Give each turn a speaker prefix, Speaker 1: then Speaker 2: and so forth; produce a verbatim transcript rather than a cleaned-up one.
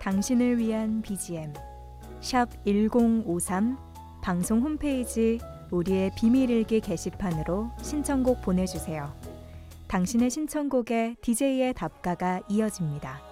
Speaker 1: 당신을 위한 비지엠 샵 일공오삼 방송 홈페이지 우리의 비밀일기 게시판으로 신청곡 보내주세요. 당신의 신청곡에 디제이의 답가가 이어집니다.